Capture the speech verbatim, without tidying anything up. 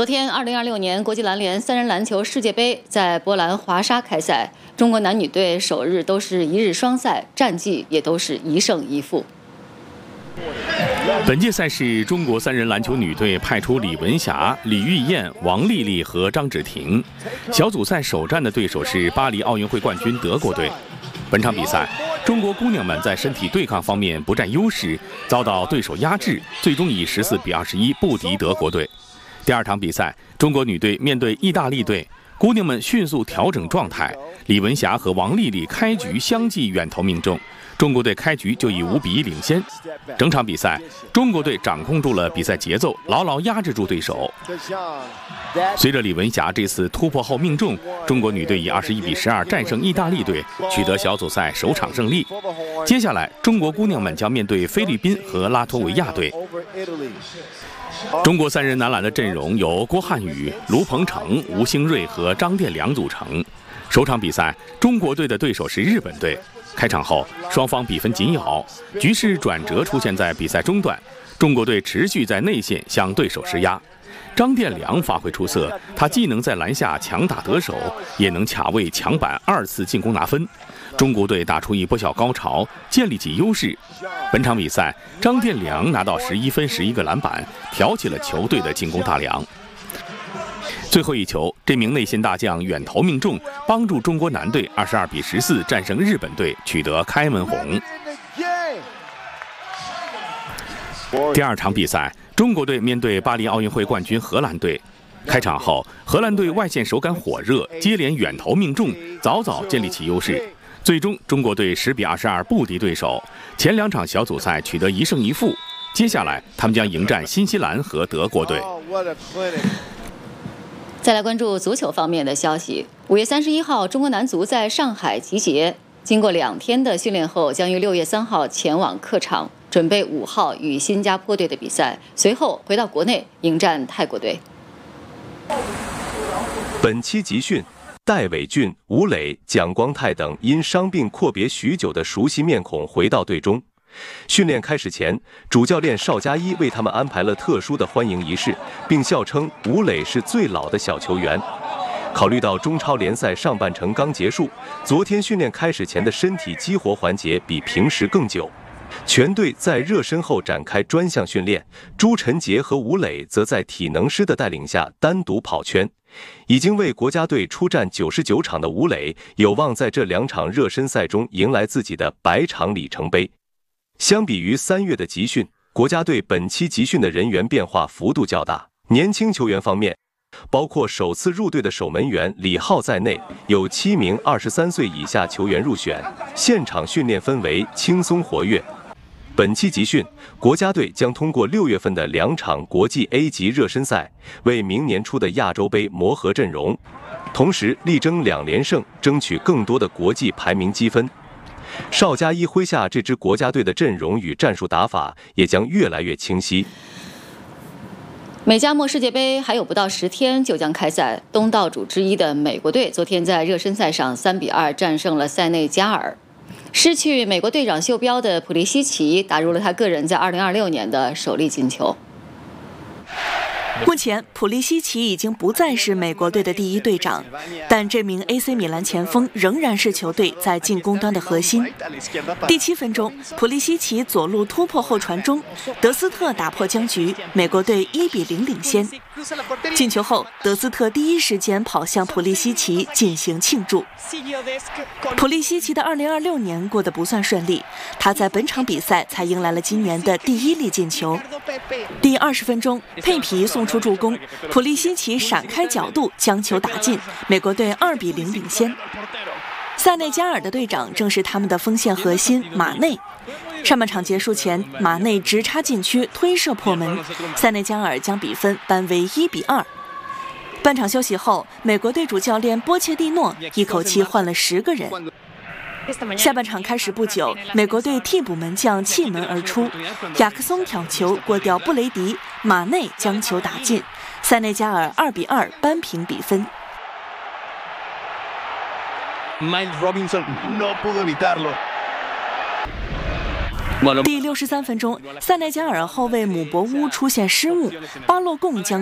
昨天，二零二六年国际篮联三人篮球世界杯在波兰华沙开赛，中国男女队首日都是一日双赛，战绩也都是一胜一负。 本届赛事，中国三人篮球女队派出李文霞、李玉燕、王丽丽和张芷婷。小组赛首战的对手是巴黎奥运会冠军德国队。本场比赛，中国姑娘们在身体对抗方面不占优势，遭到对手压制，最终以十四比二十一不敌德国队。第二场比赛，中国女队面对意大利队，姑娘们迅速调整状态，李文霞和王丽丽开局相继远投命中，中国队开局就以五比一领先。整场比赛，中国队掌控住了比赛节奏，牢牢压制住对手。随着李文霞这次突破后命中，中国女队以二十一比十二战胜意大利队，取得小组赛首场胜利。接下来，中国姑娘们将面对菲律宾和拉脱维亚队。中国三人男篮的阵容由郭汉宇、卢鹏程、吴兴瑞和张殿良组成。首场比赛，中国队的对手是日本队。开场后，双方比分紧咬，局势转折出现在比赛中段，中国队持续在内线向对手施压。张殿良发挥出色，他既能在篮下强打得手，也能卡位抢板二次进攻拿分。中国队打出一波小高潮，建立起优势。本场比赛，张殿良拿到十一分、十一个篮板，挑起了球队的进攻大梁。最后一球，这名内线大将远投命中，帮助中国男队二十二比十四战胜日本队，取得开门红。第二场比赛，中国队面对巴黎奥运会冠军荷兰队。开场后，荷兰队外线手感火热，接连远投命中，早早建立起优势。最终，中国队十比二十二不敌对手，前两场小组赛取得一胜一负。接下来，他们将迎战新西兰和德国队。 再来关注足球方面的消息。五月三十一号，中国男足在上海集结，经过两天的训练后，将于六月三号前往客场，准备五号与新加坡队的比赛，随后回到国内迎战泰国队。 本期集训。戴伟俊、吴磊、蒋光太等因伤病阔别许久的熟悉面孔回到队中。训练开始前，主教练邵佳一为他们安排了特殊的欢迎仪式，并笑称吴磊是最老的小球员。考虑到中超联赛上半程刚结束，昨天训练开始前的身体激活环节比平时更久。全队在热身后展开专项训练，朱晨杰和吴磊则在体能师的带领下单独跑圈。已经为国家队出战九十九场的吴磊，有望在这两场热身赛中迎来自己的百场里程碑。相比于三月的集训，国家队本期集训的人员变化幅度较大。年轻球员方面，包括首次入队的守门员李浩在内，有七名二十三岁以下球员入选。现场训练氛围轻松活跃。本期集训，国家队将通过六月份的两场国际 A 级热身赛，为明年初的亚洲杯磨合阵容，同时力争两连胜，争取更多的国际排名积分。邵佳一麾下这支国家队的阵容与战术打法也将越来越清晰。 美加墨世界杯还有不到十天就将开赛，东道主之一的美国队昨天在热身赛上三比二战胜了塞内加尔。失去美国队长袖标的普利西奇打入了他个人在二零二六年的首粒进球。 目前，普利西奇已经不再是美国队的第一队长，但这名 A C 米兰前锋仍然是球队在进攻端的核心。第七分钟，普利西奇左路突破后传中，德斯特打破僵局，美国队一比零领先。进球后，德斯特第一时间跑向普利西奇进行庆祝。普利西奇的二零二六年过得不算顺利，他在本场比赛才迎来了今年的第一粒进球。第二十分钟，佩皮送出助攻，普利西奇闪开角度将球打进，美国队二比零领先。塞内加尔的队长正是他们的锋线核心马内。上半场结束前，马内直插禁区推射破门，塞内加尔将比分扳为一比二。半场休息后，美国队主教练波切蒂诺一口气换了十个人。下半场开始不久，美国队替补门将弃门而出，雅克松挑球过掉布雷迪，马内将球打进，塞内加尔二比二扳平比分。 Miles Robinson no pudo evitarlo。 第六十三分钟，塞内加尔后卫姆博乌出现失误，巴洛贡将